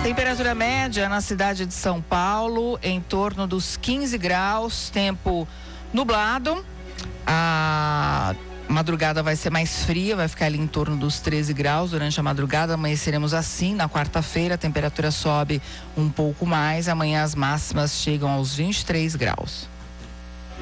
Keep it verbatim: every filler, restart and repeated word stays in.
Temperatura média na cidade de São Paulo em torno dos quinze graus, tempo nublado. A madrugada vai ser mais fria, vai ficar ali em torno dos treze graus durante a madrugada. Amanheceremos assim. Na quarta-feira a temperatura sobe um pouco mais. Amanhã as máximas chegam aos vinte e três graus.